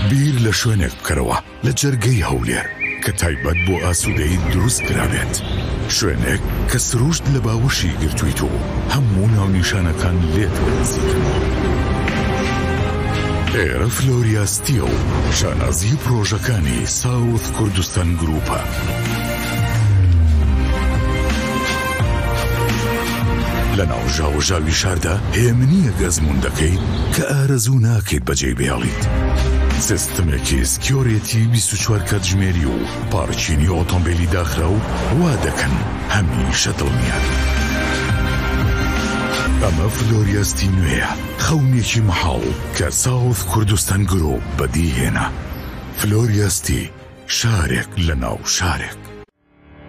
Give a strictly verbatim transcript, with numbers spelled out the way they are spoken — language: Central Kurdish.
بیر لە شوێنێک بکەرەوە لە جەرگەی هەولێر کە تایبەت بۆ ئاسوودەیی دروست کرابێت، شوێنێک کە سروشت لە باوەشی گرتوویت و هەموو ناونیشانەکان لێت وەرزیتن. ئێرە فلۆریاستیە و شانازی پرۆژەکانی ساوت کوردستان گروپە. لە ناو ژاوەژاوی شاردا هێمنیە گەزموندەکەی کە ئارەزوو ناکەیت بەجێ بێڵیت. سیستمێکی سکیۆرێتی بیست و چوار کاتژمێری و پارچینی ئۆتۆمبیلی داخرا و وا دەکەن هەمیشە دڵنیان. ئەمە فلۆریاستی نوێیە، خەونێکی مەحاڵ کە ساوت کوردستان گرۆپ بەدیهێنا. فلۆریاستی، شارێک لە ناو شارێک.